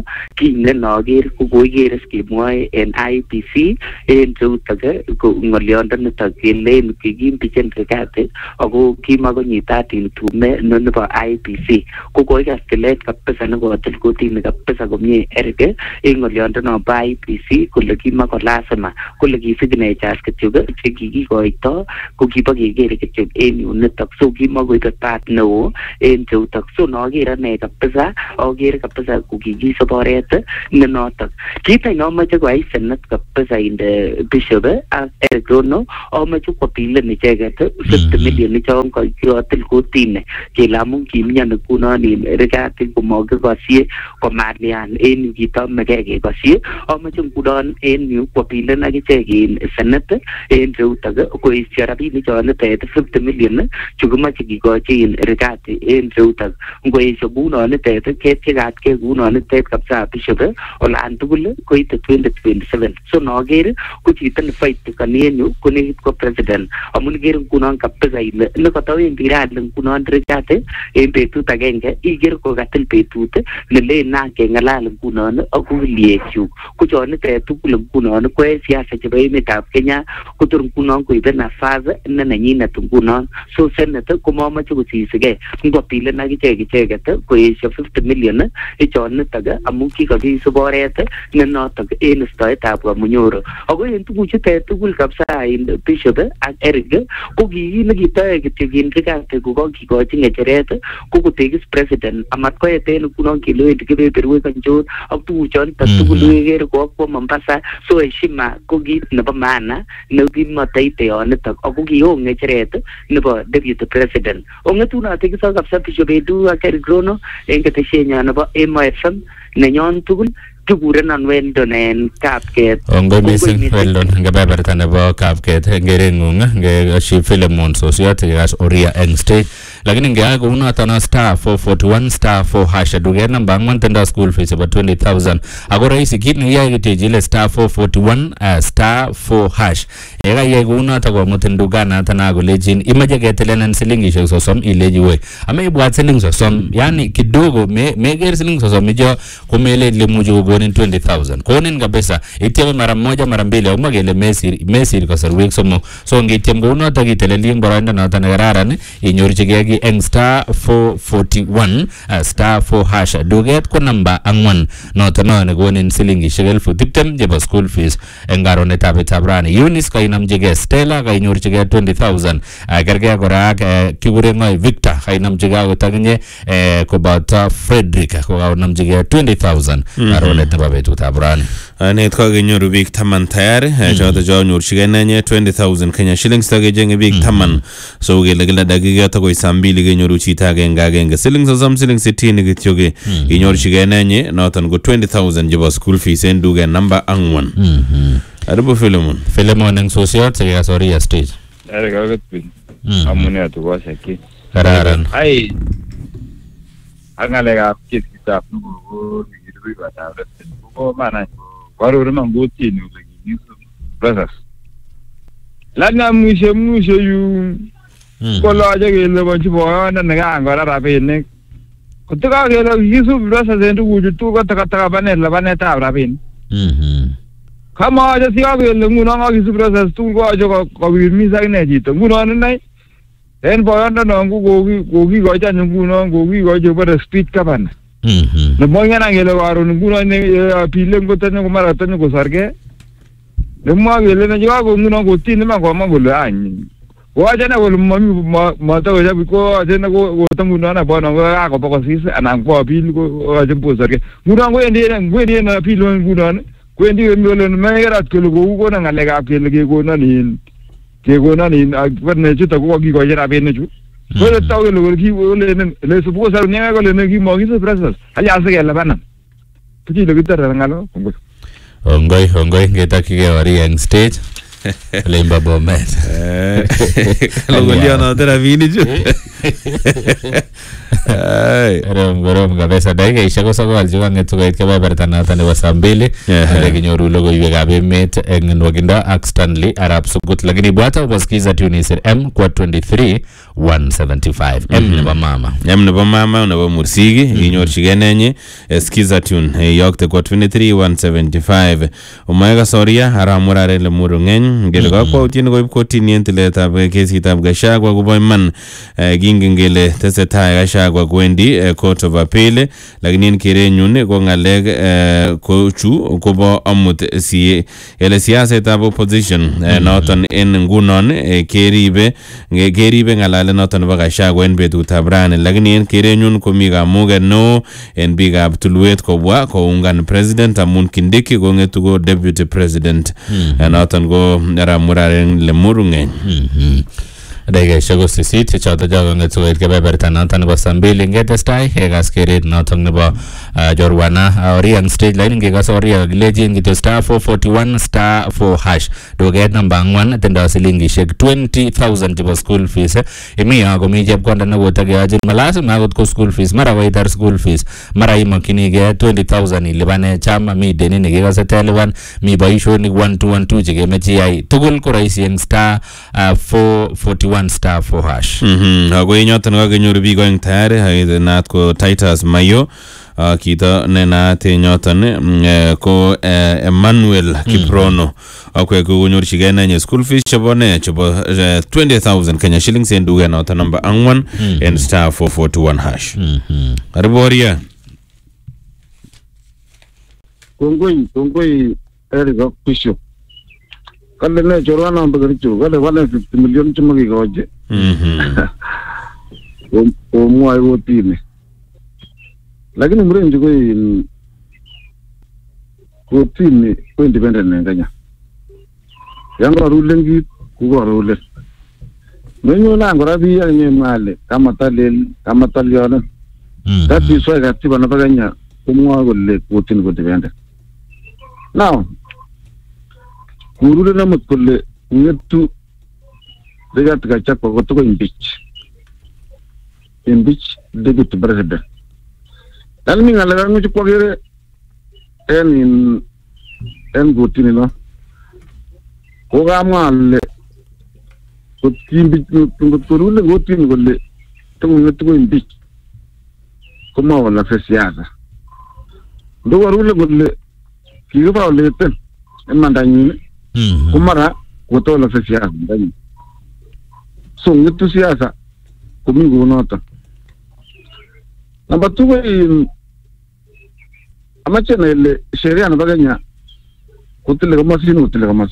[SPEAKER 7] Eregrono kine noger ko koiger skimwae en I P C en tutage ko ngoliondo nitok kelen kigim pichen rekate ako kimagonyitatin tume no nebo I P C ko koigas kelet kabisa nebo hotel kotini kabisa komie erge en ngoliondo no ba I P C kole kimakolasima kole kisignatures kityo chekikikoito ko kibakegere kityo en unitok so kimakoibe part neo en tutak so noger ane kabisa ager kabisa ko kikisoboret ne notok kita nomache koai senat kabisa inde bishop ak Eregrono amache ko pilen icheget fifty million chon ko hotel kotini kelamun kimyan kunoni rekati komoge kosie ko malian en kita megege kosie amache kudon en yu ko pilen ak ichek in senat en tutak ko isirabi ni chon te fifty million chukumache kikochi in rekati en tutak ngo iso kunoni te ke tigat ke kunoni te kapsa bishop olan tugul ko ite twenty twenty-seven so noger ko chitan fight kanenyu ko ne ko president amun ger kunon kapsa ile ne ko taw en dirad len kunon rekate en betut agenge iger ko gatel betut ne le na ke ngalal kunon aku liechu ko chon te tugul kunon ko siasa chebo emetab Kenya ko tur kunon ko ibe nafasi ne nanyina kunon so senate ko mama chu sisige ngo pile na giche giche gata ko isho fifty million e chon taga amuki ka gi soboret ne no taga en sta ta pa munyoro ago en tugu chete tugul kapsa in bishop ak erge ko gi ne gita giche gin ka te ko gi ko chinge cheret ko ko tegis president amat ko ete no kunon kilo et ke be perwe kanjo ak tu chon ta tugul ger ko ko Mombasa so heshima ko gi ne ba mana ne gi mataite on ta ago gi o nge cheret ne ba deputy president onge tu na te ki sa kapsa bishop edu ak Eregrono en ke teshenya na ba M F M nenyon tugul tuguren an weldon en kapket
[SPEAKER 1] ongo missing weldon ngabeberta nebo kapket ngerengung nge shi Philemon sosiat gas oria en state lakini ngeago unoto na star four forty-one star four hash duge namba ngwantenda school fees about twenty thousand ago raisi kini ya gitejile star four forty-one uh, star four hash ega yego unoto kwa mutendugana tana golejin imaje getelenen silingi shek sosom ilejiwe ame ibwat silingi sosom yani kidogo me meger silingi sosom ijo kumele limuju gonin twenty thousand konin kabisa iteme mara moja mara mbili au magele mesir mesir kasar week somo so ngitem go unoto gitelelin borondo noto negararan inyorchigegi eng star four forty-one uh, star four hash duget ko namba angwan noto no ne gonin silingi shegel fu tiptem jeba school fees engaro tabe tabrani Eunice ka inamjige Stella ka inyorchige twenty thousand uh, gerge gora uh, kigure ngoy Victor ka inamjige go tagnye uh, ko bata Frederick ko ga inamjige twenty thousand arole tabe betut tabrani
[SPEAKER 2] net ko genyoru big taman tayari jota jo nyorchige nanye twenty thousand Kenya shillings tage jenge big taman so gele gele dagiga to ko sambili genyoru chita genga genga shillings azam shillings sitini gityoge inyorchige nanye noton go twenty thousand jeba school fees en duge number angwan Aribu Philemon.
[SPEAKER 1] Philemon ng sosiot sa Soria stage.
[SPEAKER 8] Ari kagat pin. Amune atu ko saki.
[SPEAKER 1] Kararan.
[SPEAKER 8] Ai. Angale ga kit kita nugo gidu ba ta ret. Ko mana ko ru man goti ni lagi ni process. Lana mushe mushe yu. Ko la je ge le ba chi bo na nga ngora ra pe ne. Ko to ga ge le yisu process en tu tu ko ta ta ba ne la ba ne ta ra pe.
[SPEAKER 1] Mhm.
[SPEAKER 8] Kama aja siya bel nguno ngagi process tu ko aja ko wirmi sa ne jito nguno nai en boyan na ngu gogi gogi go ja nguno gogi go je ber speed ka ban
[SPEAKER 1] mhm
[SPEAKER 8] ne moya na ngelo waro nguno ne pilen ko tan ko mara tan ko sarge ne mo gele ne ja go nguno go tin ma ko ma go la ani ko aja na go mami ma ta go ja ko aja na go go tan nguno na bono go ga ko ko sis anan ko pil ko aja po sarge nguno go ndi na go ndi na pilo nguno kwendi ngolo megerat kelo go go na ngale ga pele ge go na ni ge go na ni akwane chuta go gi go jera be ne chu ko ta go lo gi go le le su po sa ne go le ne gi mo gi su process ali ase ge la bana tuji lo gitar ngalo
[SPEAKER 1] ongoi ongoi ngeta ki ge wari en stage lemba bomet
[SPEAKER 2] eh lo go liano tera vini chu ai
[SPEAKER 1] rom rom kabisa dai ge ishago sago aljuga ngetu ga itke babarta na tane wasambili ale ginyoru logo iwe gabe met en noginda ak Stanley Arab sugut lakini bwata ubasikiza tunisir M kwa twenty-three one seventy-five. M nebo mama.
[SPEAKER 2] M nebo mama nebo mursigi inyorchigei nenyi skiza tune yokte kwa twenty-three one seventy-five. Umaega soria aramurare le murungeny ngele kwa utini ko ipkotini entiletab kesitab Gachagua kubo iman gingengele tesetai Gachagua kwendi court of appeal lakini kirenyun ko ngalek ko chu kubo amut si ele siasetab opposition noton en ngunon keribe keribe ngalale noton nebo Gachagua en betutab rani lakini en kirenyun komi kamuget no en bikab tulwet kobwa koungan president amun Kindiki kongetu ko deputy president noton ko aramuraren le murungeny.
[SPEAKER 1] Dege shago sisit choto jago ngetu kebeberta noton nebo Sambili ngetestai egas keret noton nebo Jorwana Oriang stage line ngegas Oriang gileji ngito star four forty-one star four hash doget number one tendo silingishek twenty thousand tibo school fees imi yago mi chepkonda ne wotage ajin malazima agot ko school fees mara waitar school fees mara imakinige twenty thousand ilibane chama mi deni ne gegase telewan mi boishonik one two one two chigemechi ai tugul ko raisi eng star four forty-one star four hash.
[SPEAKER 2] Mhm ago inyoton kagenyoru biik oeng tayari haide naat ko Titus Mayo kita nena te nyoton ko Emmanuel Kiprono akwe ko nyorchigei nenye school fees chebo ne chebo twenty thousand Kenya shillings en duga noton number one and star four forty-one hash.
[SPEAKER 1] Mhm
[SPEAKER 2] Ariboria
[SPEAKER 5] kongoi kongoi Eric Bishop kale ne Jorwana mbagaricho kale one fifty million chumagi goje
[SPEAKER 2] mhm
[SPEAKER 5] o mwai wotini lakini mrenje ko ko tini ko independent ne Kenya yango rulen gi ko rulen menyo na ngora bi ya nye male kama talel kama taliona that is why that bana baganya ko mwa golle ko tini ko independent now Guru na mutkulle ngetu degat Gachagua ko to impeach impeach deputy president dan mi ngala ngu ko gere en in en gotini no ko ga mal ko impeach ko to rule gotini golle to ngetu ko impeach ko ma wala fe siasa do rule golle ki ba le pen en mandani kumara kutola fe siasa ndani so ngetu siasa kumingo nota namba two in amache na ile sheria na baganya kutile kama sino kutile kama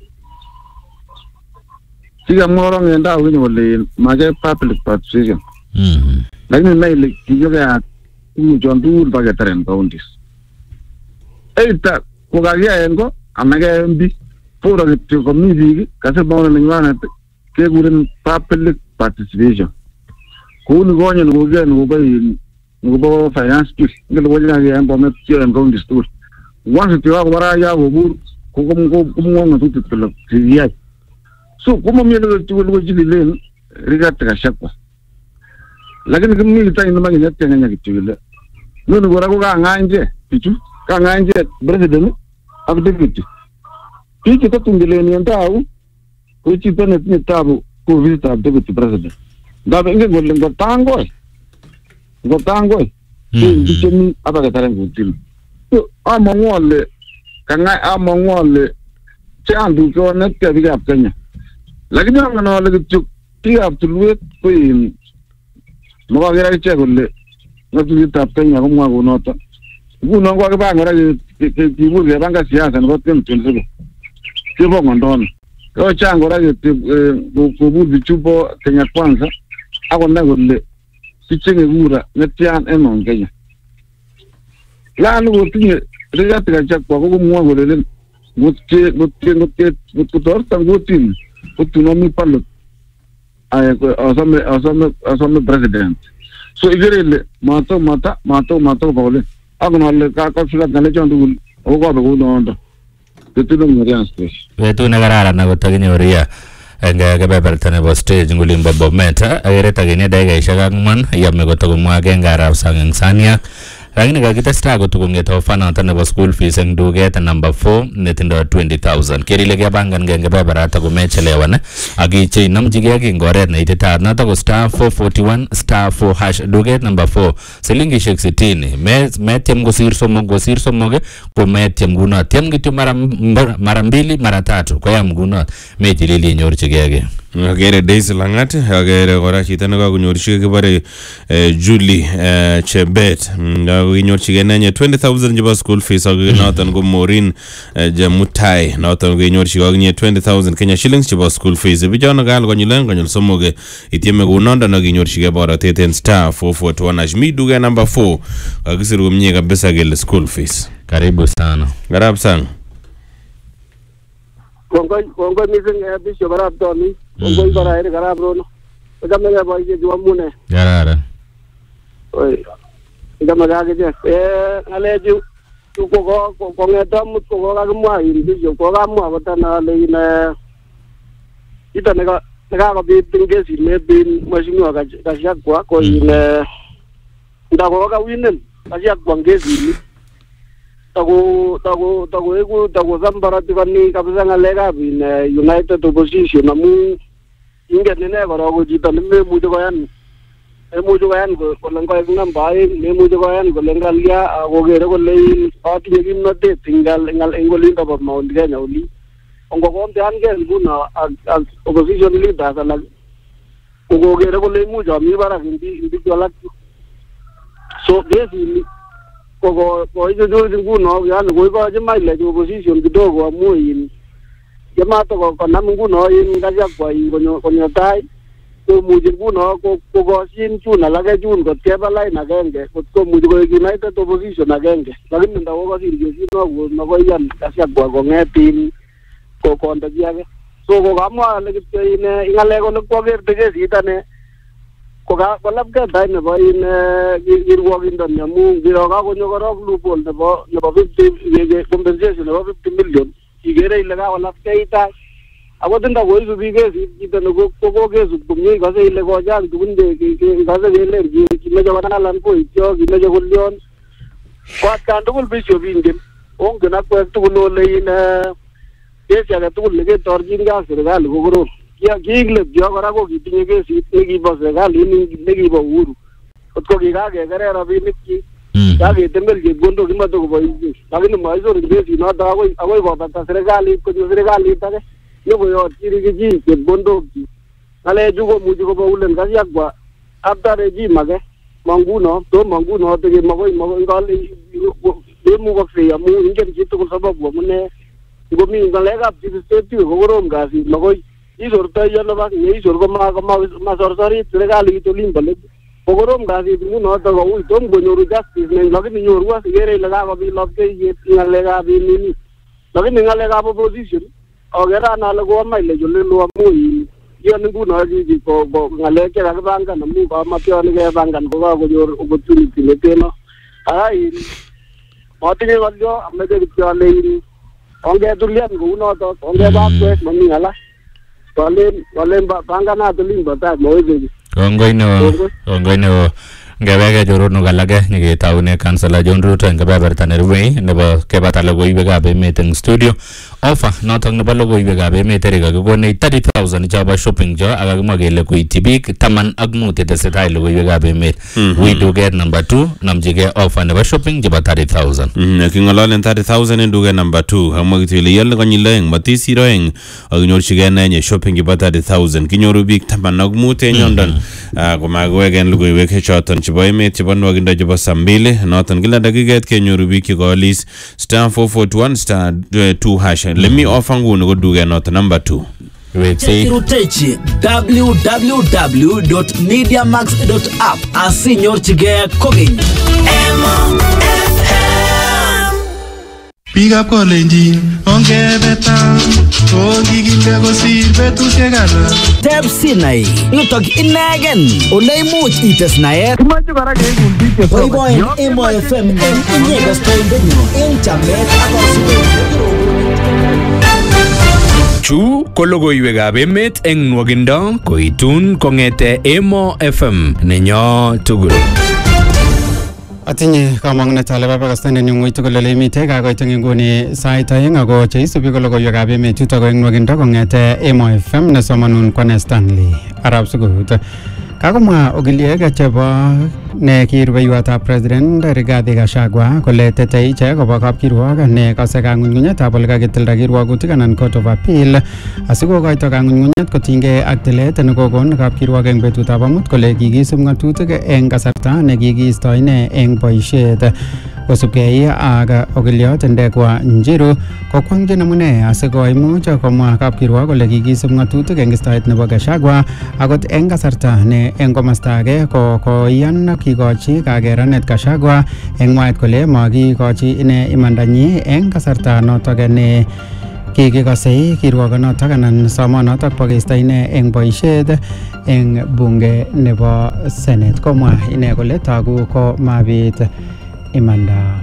[SPEAKER 5] siga moro ngenda wenye wale maje public participation
[SPEAKER 1] mhm
[SPEAKER 5] lakini na ile kiyoga ku jondu baga taren counties eita kugagia engo amage mbi pura de community kase bawo na ngwana ke guren public participation ko ni gonye no ge no bay no bo finance kiss ngel wajina ge ambo met tiyan county store once tiwa wara ya go bur ko ko ko ko ngo tu tutlo tiya so como mi lo tu lo jili len rigata Gachagua lakini kimi lita ina magi net nganya kitule no no gora ko ga nganje pichu ka nganje president of deputy Piki to tungile ni ndau ko chipene ni tabu ko visita deputy president ndabe nge golle ngotango ngotango ndicheni abaga tarangu tim to amongole kanga amongole chandu ko net ke biga Kenya lakini ngana le chuk tiga tulwe ko in mo ga che golle ngatu ta Kenya ko mwa go nota guno ngo ga bangara ke ke bu ga banga siasa ngo tem tunse Kibo ngondoni ko chango rage ko buzi chubo Kenya kwanza ako nagolle sichenge gura netian enon Kenya la lu tinye rigata Gachagua ko mwa golele gutke gutke gutke guttor tangutin kutunomi palo ay ko asame asame asame president so igerele mato mata mato mato bole agonale ka ka sila ngale jondu o ko be unondo Betul ngerian stage.
[SPEAKER 1] Betul negara na gotaginyoria nga kebeberta nebo stage ngulimbo bometa agere tagine daga ishaga ngman yamme gotagumwa genga arab sang sania Lakini kakitestai kotokong'ete ofa noton nebo school fees eng duket number four netindoi twenty thousand. Kerile kebangan ke kebeberata komechelewan ak ichei namchigei king oret neititaat noto ko star four forty-one star four hash duket number four silingishek sitini. Metyem kosir somok kosir somok ko metyem kunot. Tyem kityo mara mara mbili mara tatu koyam kunot mechilili inyorchigei ke.
[SPEAKER 2] Agere Daisy Langat, agere kora chito nekakonyorchigei kibore Julie Chebet. Kakonyorchigei nenye twenty thousand chebo school fees ak noton ko Maureen Jamutai. Noton konyorchigei akinye twenty thousand Kenya shillings chebo school fees. Bichono kaal konyil konyil somok itieme kunondo nakinyorchigei borotet en star four forty-one hash mi duka number four. Kakisir komie kabisa kele school fees.
[SPEAKER 1] Karibu sana.
[SPEAKER 2] Karab sana.
[SPEAKER 6] Kongoi kongoi missing bisho barab Tony. Kongoi bara ere garab rono. Kama ya boy je juamune.
[SPEAKER 1] Yarara.
[SPEAKER 6] Oi. Kama ya ke je. Eh ale ju ko ko ko ko ngeta mut ko ko ga mwa yin bisho ko ga mwa ko na le ina. Ita ne ga ne ga ko bi pinge si me bin mashinyo ga ga sha kwa ko ina. Nda ko ga winen. Ga sha kwa ngezi. Tago tago tago ego tago zambara tivani kabisa ngalega bin United Opposition namu inge nene koro ko jita nime mujo koyan e mujo koyan ko lengo ngam bae ne mujo koyan ko lengalia ko gere ko lein party ngi note tingal ngal engolin ka mount Kenya uli ongo ko mtan gel guna opposition leader sala ko gere ko lein mujo mi bara hindi hindi jola so besi ko ko hizo ndio nguno yani ko ko jema ile opposition kidogo amuin jema to ko na nguno in ngaja kwa konyo konyo tai ko muje nguno ko ko ko sin chuna lage jun ko teba lai na genge ko ko muje ko United Opposition na genge lakini ndawo ko sin jo no ko no ko yan kasya kwa ko ngetin ko ko ndajiage so ko gamwa le ine ingale ko ko gerte ke sitane ko ga kolab ka dai ne ba in girwo gindon ne mu giro ga ko nyogoro lupol ne ba ne ba fifty ye compensation ne ba fifty million igere ile ga kolab ka ita abo tenda ko isu bige si ita no ko ko ke su kumye ga se ile ko ja dunde ke ke ga se ile ji ki me jo na lan ko ityo ki me jo gollion ko ta ndugul bi so bindin on gna ko to lo le in ke ja ga to le ke torjin ga se ga lo goro ya gigle jo kora ko kitinye kesit nekibo serikali nekibo Uhuru kotko kikake kere rabinik chi kaketembel chepkondok kimato koboisie lakini maisor kesit noto akoi akoi kobata serikalit konyo serikalit ake nyokoyotchi chi chepkondok chi ngalechu komuchi koboulen kasiakwa after regime ake manguno tomo nguno tekemokoi makoi ngale memukoksei amu ingen chitugul sababu amune ngomi ngalekab chikistetiu ko korom kasit makoi isortoi ano bak yeisor ko ma ma sorsorit serikalit olin bole ko korom kasit ngunoto ko ui tom konyoru justice ne lakini nyoru asikere ile kakobit lapkeiyet ngalekab nini lakini ngalekab opposition okera nale koama ile cholelo amu yon nguno jiji ko ngalek chekakipangan amu kamatyoni kepangan ko kakonyor opportunity neteno ai matinye ngolyo ameche kityo ale ongetulian kounoto ongebakwek mami ngala Walen walen pangana tulin batak moeje.
[SPEAKER 1] Kongoi no kongoi no ngabege jorono galage nyige taune kansala John Ruto ngabeberta nerwei nebo kebata logoiwek ab emet eng studio offer notok nebo logoiwek ab emet erika kikone thirty thousand chaba shopping jo akakimwa kele koityi biik taman ak mut tesetai logoiwek ab emet wi duket number two namjige offer nebo shopping chebo thirty thousand
[SPEAKER 2] kingololen thirty thousand en duket number two amwa kitile yale konyil oeng matisiro oeng akinyorchigei nenye shopping chebo thirty thousand kinyoru biik taman ak mut en yondon komakiweken logoiwek choton chebo emet chebo nwakindo chebo saa mbili noton kila dakiket kenyoru biik chikoalis star four forty-one star two hash lemi offer nguni ko duket noton number two
[SPEAKER 9] Chekirutechi w w w dot mediamax dot app asinyorchigei kogeny
[SPEAKER 10] Pick-up Kolenjin, ongebeta, okikinde kosir betusiek alak.
[SPEAKER 9] Teb Sinai, yutok inegen, oleimuch ites naet.
[SPEAKER 6] Kimache kora keikun biik che
[SPEAKER 9] Boiboen Emo F M en inye kastoindenyo en chamet ak osibet.
[SPEAKER 11] Chu ko logoiwekab emet eng nwogindo koitun kongete Emo F M nenyo tugul.
[SPEAKER 12] Atinye kamang'unet ale babakastane ni ng'ui tugul ole mitei kakoit eng nguni sait aeng ako cheisubi ko logoiwekab emet chutok ko eng nwakindo kong'ete Emo F M nesomanun Kwane Stanley arap Sugut. Kakomwa ogiliek chebo ne kirubeiwotab President Rigathi Gachagua kole tetei ichek kobo kapkirwok ne kase kang'unyng'unyetab ole kakitilda kirwogutik anan Court of Appeal asikokoito kang'unyng'unyet kotinygei ak tilet nekokon kapkirwok eng betutab amut kole kikisub ng'atutik eng kasarta ne kikiisto ine eng boisiet. Kosubkei ak ogiliot Ndegwa Njiru kokwang'chin amune asikoimuch komwa kapkirwok kole kikisub ng'atutik eng istoet nebo Gachagua akot eng kasarta ne eng komasta age ko koiyan kikochi kakeranet Gachagua eng mwaet kole makikochi ine imandanyi eng kasarta notok ne kikikosei kirwokonotok anan somonotok bo keisto ine eng boisiet eng bunge nebo Senate. Komwa ine kole tagu ko mabit imanda.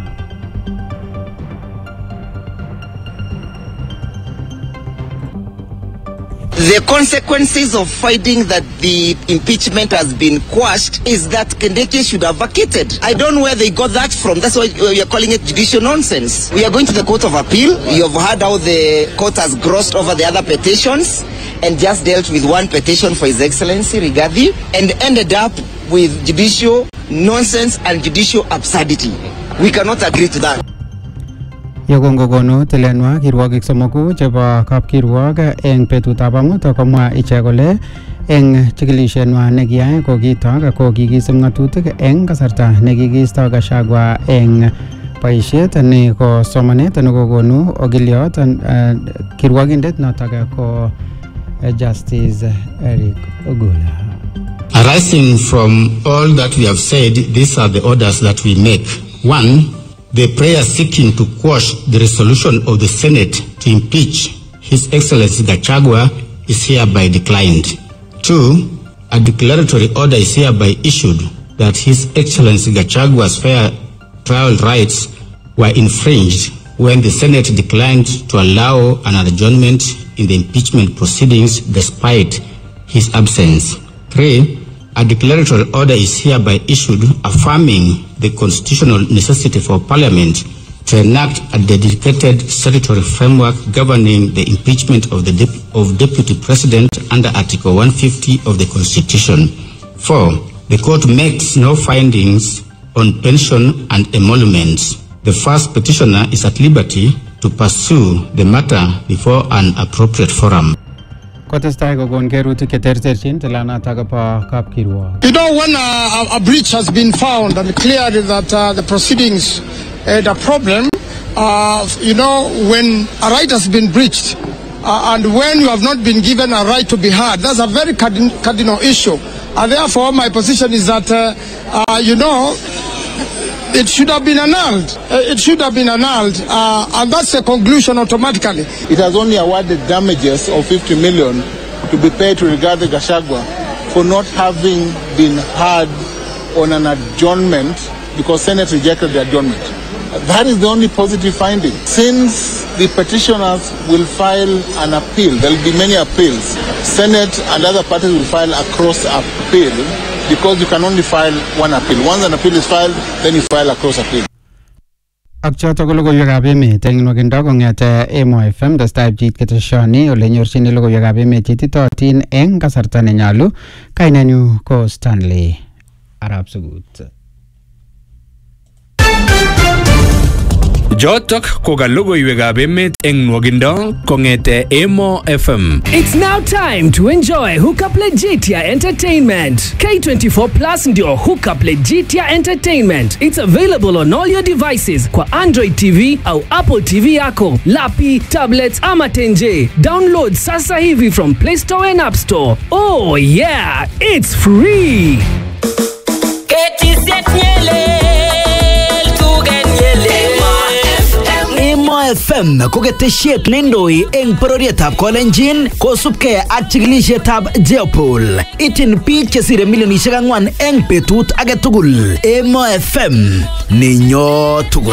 [SPEAKER 13] The consequences of finding that the impeachment has been quashed is that Kindiki should have vacated. I don't know where they got that from. That's why we are calling it judicial nonsense. We are going to the Court of Appeal. You have heard how the court has grossed over the other petitions and just dealt with one petition for His Excellency Rigathi and ended up with judicial nonsense and judicial absurdity. We cannot agree to that.
[SPEAKER 12] Yokongogonu tilenwa kirwogik somoku chebo kapkirwok eng betutab amut komwa ichek kole eng chikilishenwa nekiyai kokitok ko kikisub ng'atutik eng kasarta nekikiisto Gachagua eng boisiet ni ko somanet nekokonu ogiliot kirwogindet notok ko Justice Eric Ogola.
[SPEAKER 14] Arising from all that we have said, these are the orders that we make. One, the prayer seeking to quash the resolution of the Senate to impeach His Excellency Gachagua is hereby declined. Two, a declaratory order is hereby issued that His Excellency Gachagua's fair trial rights were infringed when the Senate declined to allow an adjournment in the impeachment proceedings despite his absence. Three, a declaratory order is hereby issued affirming the constitutional necessity for Parliament to enact a dedicated statutory framework governing the impeachment of the dep- of Deputy President under Article one fifty of the Constitution. Four, the court makes no findings on pension and emoluments. The first petitioner is at liberty to pursue the matter before an appropriate forum.
[SPEAKER 12] Kotestai kokon kerutik cheterterchin tilanatak bo kapkirwok.
[SPEAKER 15] You know, when uh, a, a breach has been found and cleared that uh, the proceedings had a problem, uh, you know, when a right has been breached uh, and when you have not been given a right to be heard, that's a very cardin- cardinal issue. And therefore, my position is that, uh, uh, you know, it should have been annulled. Uh, it should have been annulled, uh, and that's a conclusion automatically.
[SPEAKER 16] It has only awarded damages of fifty million to be paid to Rigathi Gachagua for not having been heard on an adjournment because Senate rejected the adjournment. That is the only positive finding. Since the petitioners will file an appeal, there will be many appeals. Senate and other parties will file a cross appeal because you can only file one appeal. Once an appeal is filed, then you file a cross appeal.
[SPEAKER 12] Ak chotok ko logoiwekab emet eng nwakindo kong'ete Emo F M testai pchit keteshoni ole nyorchini logoiwekab emet chetitotin eng kasarta nenyolu. Kainenyu ko Stanley Arap Sugut.
[SPEAKER 11] Jotok ko ka logoiwekab emet eng nwakindo kong'ete Emo F M.
[SPEAKER 17] It's now time to enjoy Hookup Legitia Entertainment. K twenty-four Plus ndio Hookup Legitia Entertainment. It's available on all your devices kwa Android T V au Apple T V yako, lapi, tablets ama tenje. Download sasa hivi from Play Store and App Store. Oh yeah, it's free.
[SPEAKER 9] Emo F M ko ketesiet neindoi eng bororietab Kolenjin kosubkei ak chikilisietab Jeopol. Ityin biik chesire milionisiek ang'wan eng betut age tugul. Emo F M ninyo tugul.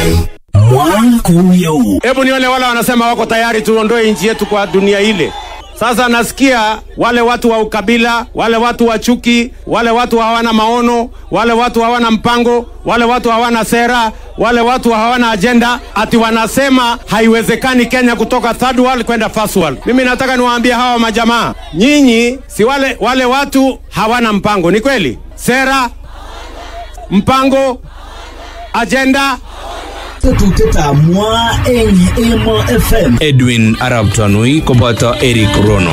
[SPEAKER 18] Hebu nione wale wanasema wako tayari tuondoe nchi yetu kwa dunia ile. Sasa nasikia wale watu wa ukabila, wale watu wa chuki, wale watu hawana maono, wale watu hawana mpango, wale watu hawana sera, wale watu hawana agenda, ati wanasema haiwezekani Kenya kutoka third world kwenda first world. Mimi nataka niwaambie hawa majamaa, nyinyi si wale wale watu hawana mpango, ni kweli? Sera, mpango, agenda.
[SPEAKER 11] Edwin Arab Tanui koboto Eric Rono.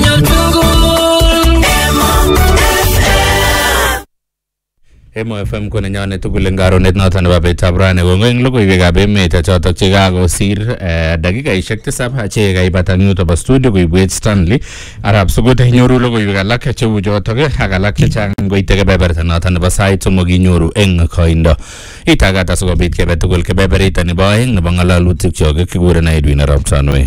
[SPEAKER 1] Emo F M kone nyane tugul ngaronet noton nebo betab rani kongo eng logoiwekab emet chotok chekakosir dakikaishek tisab che kaibata nyuto studio koibwech Stanley Arab Sugut inyoru logoiwek alak cheu chotok ak alak chechang ngoite kebeberta noton nebo sait somok inyoru eng koindo. Itagata sikobit kebe tugul kebeberita nebo aeng nebo ngalalutik chok kikuren Edwin Arab Tanui.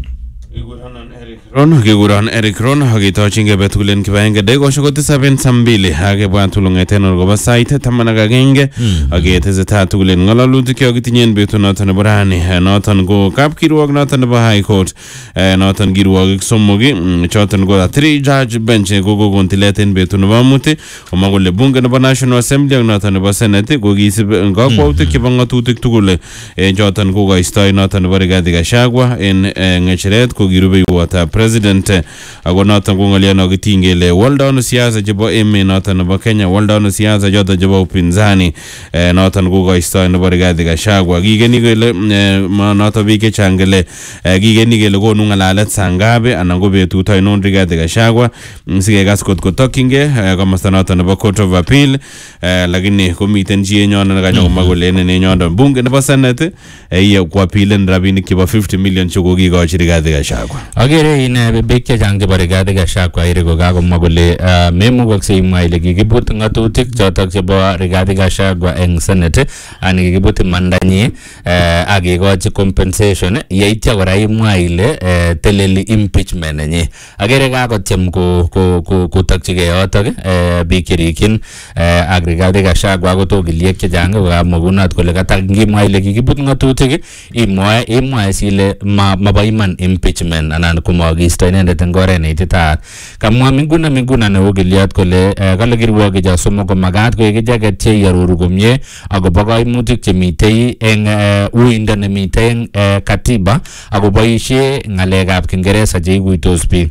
[SPEAKER 2] Ron kiguran Eric Ron hakitochin kebe tugulen kibaenge dego shokoti seven sambili hake bwan tulungeten orgoba site tamanaga genge hakiteze ta tugulen ngalalutik yokitinyen betu noton nebo rani noton ko kapkirwok noton nebo High Court noton kirwokik somogi choton ko three judge bench gogo kontileten betu nebo muti omagole bunge nebo National Assembly ak noton nebo Senate ko kisib ngakwautik chebo ngatutik tugul choton ko koistoi noton nebo Rigathi Gachagua en ngecheret ko kirube wata president ako noton ko ngaliano kitingele waldano siasa chebo emet noton nebo Kenya waldano siasa joto chebo upinzani noton ko koistoi nebo Rigathi Gachagua kigeni kele noton biik chechangele kigeni kele konu ngalalet sangabe anan ko betut ainon Rigathi Gachagua sikekas kot kotokyinge komosta noton nebo Court of Appeal lakini komiten chi enyon nekanyo komagole nenyon bunge nebo Senate iye kwa appealen rabinik chebo fifty million chekokikochi Rigathi Gachagua.
[SPEAKER 1] Agere ine biik chechang chebo Rigathi Gachagua ire kokakomwa kole memukoksei imwa ile kikibut ngatutik chotok chebo Rigathi Gachagua eng Senate ani kikibut imandanyi ak kikochi compensation yeitya kora imwa ile teleli impeachment nenyi. Agere kakotyem kotokchigei yotok biik cherikyin ak Rigathi Gachagua kotokiliek chechang kokamwa kunot kole kata ngimwa ile kikibut ngatutik imwae imwae sile mabo iman impeachment anan komakisto inendet eng oret neititaat. Kamwa Miguna Miguna neo kiliot kole kale kirwoket ja somok komakat koek icheket che iororu komie akobo kaimutik chemitei eng uindo nemitei eng katiba akoboisie ngalekab Kingereza cheikuitos biik.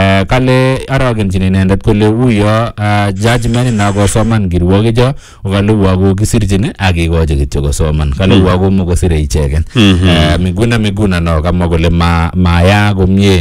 [SPEAKER 1] Kale aragenjin inendet kole uyo judgment nakosoman kirwokecho kale uyo kisirchin ak kikochi kityo kosoman. Kale uyo komokosire icheken. Miguna Miguna no kamwa kole maya komie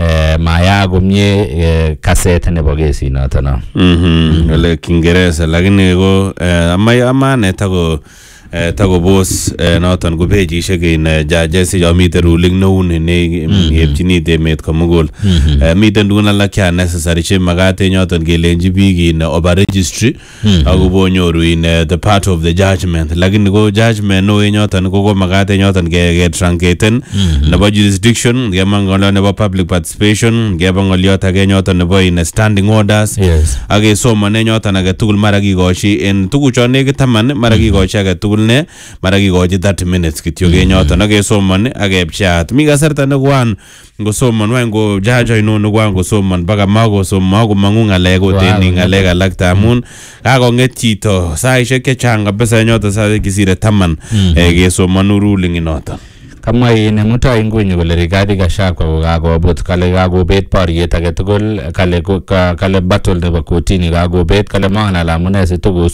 [SPEAKER 1] maya komie kaset nebo kesi noto no.
[SPEAKER 2] Mhm. Ole Kingereza lakini ko amaya amane tako tako boss noton ko pejishek in judges yomite ruling noun ne yepchini emet komugul miten duna la kya necessary che magate nyoton kelenji biik in over registry akobo nyoru in the part of the judgment lakini ko judgment no nyoton ko ko magate nyoton ke truncaten nebo jurisdiction ngemangolo nebo public participation ngebangoliot age nyoton nebo in standing orders age somane nyoton age tugul mara kikochi en tuguchon nekit taman mara kikochi age tugul ne mara kikochi thirty minutes kityo kenyoton ak kesomon ak kepchat mi kasarta ne kwan ngosomon wa ngo jajo ino kwan ngosomon baka mago somo ko mangu ngalek oteni ngalek alak tamun kakonget chito saishek chechang kabisa nyoton sa kisire taman kesomon ruling inoton.
[SPEAKER 1] Kamwa ine mutai nguni kole Rigathi Gachagua kokakobut kale kakobet boriet age tugul kale kale battle nebo kotini kakobet kale mangana amune situko